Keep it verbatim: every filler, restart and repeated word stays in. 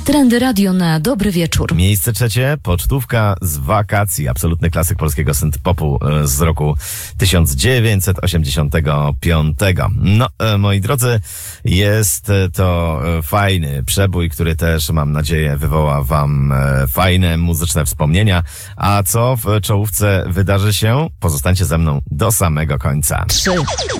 Trendy Radio na dobry wieczór. Miejsce trzecie, pocztówka z wakacji. Absolutny klasyk polskiego synth-popu z roku tysiąc dziewięćset osiemdziesiątego piątego. No, moi drodzy, jest to fajny przebój, który też, mam nadzieję, wywoła wam fajne muzyczne wspomnienia. A co w czołówce wydarzy się? Pozostańcie ze mną do samego końca. trzy,